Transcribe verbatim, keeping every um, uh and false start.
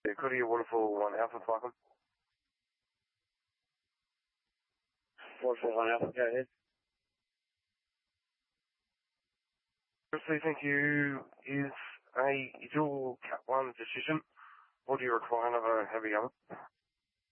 Yeah, could you Waterfall one Alpha Falcon? Waterfall one Alpha, go ahead. Firstly, thank you. Is a is your Cat one decision, or do you require another heavy oven?